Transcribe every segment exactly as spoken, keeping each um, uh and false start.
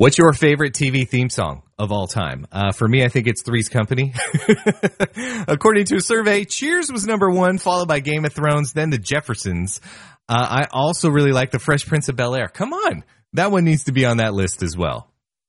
What's your favorite T V theme song of all time? Uh, for me, I think it's Three's Company. According to a survey, Cheers was number one, followed by Game of Thrones, then The Jeffersons. Uh, I also really like The Fresh Prince of Bel-Air. Come on. That one needs to be on that list as well.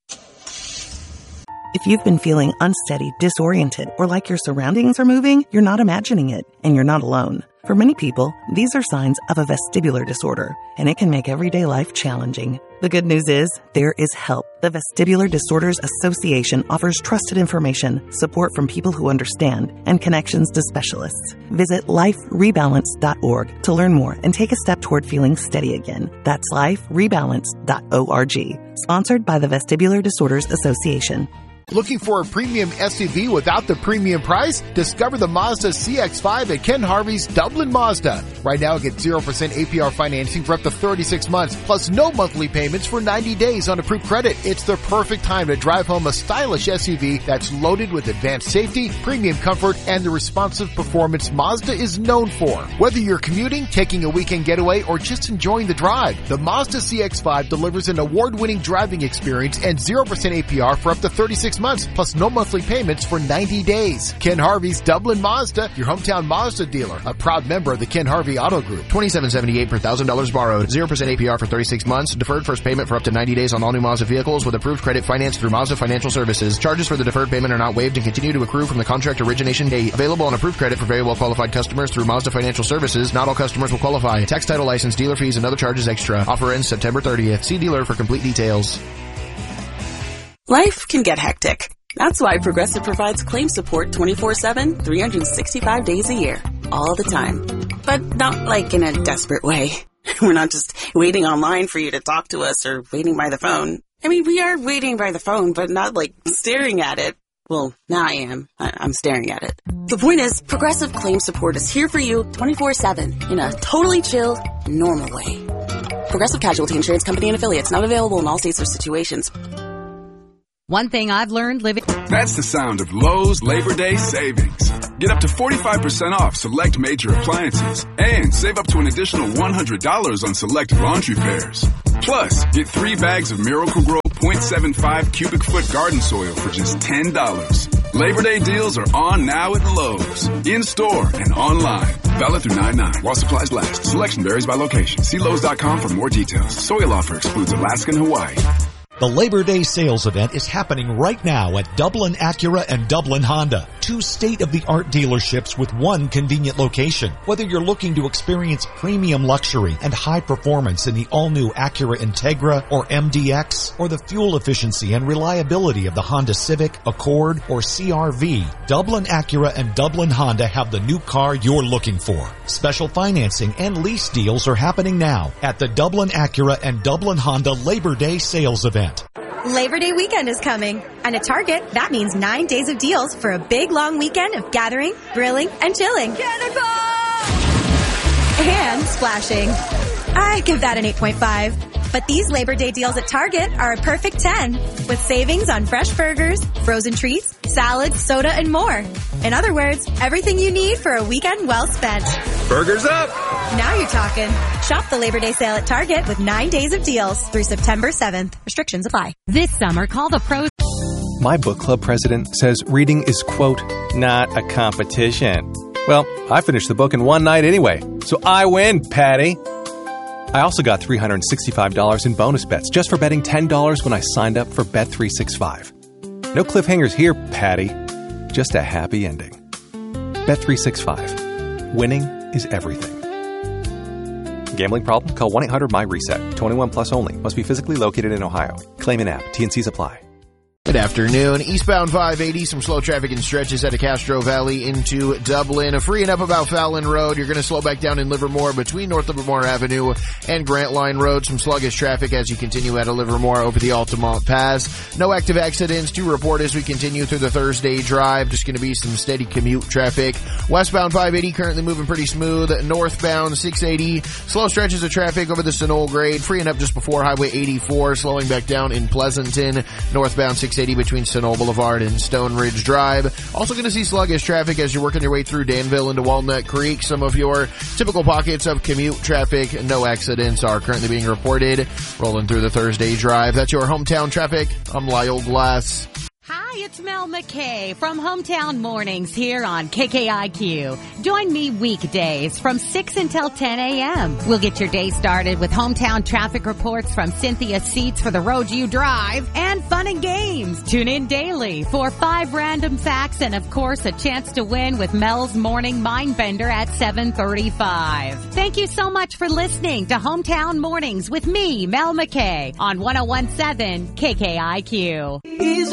If you've been feeling unsteady, disoriented, or like your surroundings are moving, you're not imagining it, and you're not alone. For many people, these are signs of a vestibular disorder, and it can make everyday life challenging. The good news is, there is help. The Vestibular Disorders Association offers trusted information, support from people who understand, and connections to specialists. Visit life rebalance dot org to learn more and take a step toward feeling steady again. That's life rebalance dot org. Sponsored by the Vestibular Disorders Association. Looking for a premium S U V without the premium price? Discover the Mazda C X five at Ken Harvey's Dublin Mazda. Right now, get zero percent A P R financing for up to thirty-six months, plus no monthly payments for ninety days on approved credit. It's the perfect time to drive home a stylish S U V that's loaded with advanced safety, premium comfort, and the responsive performance Mazda is known for. Whether you're commuting, taking a weekend getaway, or just enjoying the drive, the Mazda C X five delivers an award-winning driving experience and zero percent A P R for up to thirty-six months, plus no monthly payments for ninety days. Ken Harvey's Dublin Mazda, your hometown Mazda dealer, a proud member of the Ken Harvey Auto Group. twenty-seven seventy-eight per one thousand dollars borrowed, zero percent A P R for thirty-six months, deferred first payment for up to ninety days on all new Mazda vehicles with approved credit financed through Mazda Financial Services. Charges for the deferred payment are not waived and continue to accrue from the contract origination date. Available on approved credit for very well qualified customers through Mazda Financial Services. Not all customers will qualify. Tax, title, license, dealer fees, and other charges extra. Offer ends September thirtieth. See dealer for complete details. Life can get hectic. That's why Progressive provides claim support twenty-four seven, three hundred sixty-five days a year, all the time. But not like in a desperate way. We're not just waiting online for you to talk to us or waiting by the phone. I mean, we are waiting by the phone, but not like staring at it. Well, now I am. I- I'm staring at it. The point is, Progressive claim support is here for you twenty-four seven in a totally chill, normal way. Progressive Casualty Insurance Company and Affiliates, not available in all states or situations. One thing I've learned living... That's the sound of Lowe's Labor Day savings. Get up to forty-five percent off select major appliances and save up to an additional one hundred dollars on select laundry pairs. Plus, get three bags of Miracle-Gro point seven five cubic foot garden soil for just ten dollars. Labor Day deals are on now at Lowe's. In-store and online. Valid through nine nine while supplies last. Selection varies by location. See Lowe's dot com for more details. Soil offer excludes Alaska and Hawaii. The Labor Day sales event is happening right now at Dublin Acura and Dublin Honda, two state-of-the-art dealerships with one convenient location. Whether you're looking to experience premium luxury and high performance in the all-new Acura Integra or M D X, or the fuel efficiency and reliability of the Honda Civic, Accord, or C R V, Dublin Acura and Dublin Honda have the new car you're looking for. Special financing and lease deals are happening now at the Dublin Acura and Dublin Honda Labor Day sales event. Labor Day weekend is coming, and at Target, that means nine days of deals for a big, long weekend of gathering, grilling, and chilling. Cannonball! And splashing. I give that an eight point five. But these Labor Day deals at Target are a perfect ten, with savings on fresh burgers, frozen treats, salads, soda, and more. In other words, everything you need for a weekend well spent. Burgers up! Now you're talking. Shop the Labor Day sale at Target with nine days of deals through September seventh. Restrictions apply. This summer, call the pros. My book club president says reading is, quote, not a competition. Well, I finished the book in one night anyway, so I win, Patty. I also got three hundred sixty-five dollars in bonus bets just for betting ten dollars when I signed up for Bet three sixty-five. No cliffhangers here, Patty. Just a happy ending. Bet three sixty-five. Winning is everything. Gambling problem? Call one eight hundred my reset. twenty-one plus only. Must be physically located in Ohio. Claim in app. T and Cs apply. Good afternoon. Eastbound five eighty, some slow traffic and stretches out of Castro Valley into Dublin. Freeing up about Fallon Road. You're going to slow back down in Livermore between North Livermore Avenue and Grant Line Road. Some sluggish traffic as you continue out of Livermore over the Altamont Pass. No active accidents to report as we continue through the Thursday drive. Just going to be some steady commute traffic. Westbound five eighty currently moving pretty smooth. Northbound six eighty, slow stretches of traffic over the Sunol grade. Freeing up just before Highway eighty-four. Slowing back down in Pleasanton. Northbound six six eighty between Sunol Boulevard and Stone Ridge Drive. Also going to see sluggish traffic as you're working your way through Danville into Walnut Creek. Some of your typical pockets of commute traffic. No accidents are currently being reported. Rolling through the Thursday Drive. That's your hometown traffic. I'm Lyle Glass. Hi, it's Mel McKay from Hometown Mornings here on K K I Q. Join me weekdays from six until ten a.m. We'll get your day started with hometown traffic reports from Cynthia Seats for the road you drive and fun and games. Tune in daily for five random facts and, of course, a chance to win with Mel's Morning Mindbender at seven thirty-five. Thank you so much for listening to Hometown Mornings with me, Mel McKay, on one oh one point seven K K I Q. Easy.